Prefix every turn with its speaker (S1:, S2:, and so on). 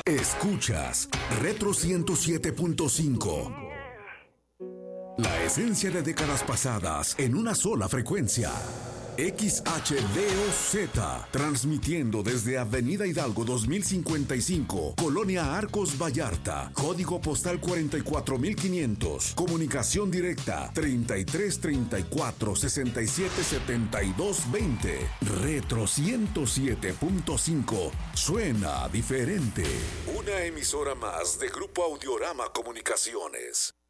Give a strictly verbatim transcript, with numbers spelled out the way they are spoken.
S1: Escuchas Retro ciento siete punto cinco. La esencia de décadas pasadas en una sola frecuencia. X H D O Z, transmitiendo desde Avenida Hidalgo dos mil cincuenta y cinco, Colonia Arcos Vallarta, código postal cuarenta y cuatro mil quinientos, comunicación directa treinta y tres treinta y cuatro sesenta y siete setenta y dos veinte. Retro ciento siete punto cinco, suena diferente. Una emisora más de Grupo Audiorama Comunicaciones.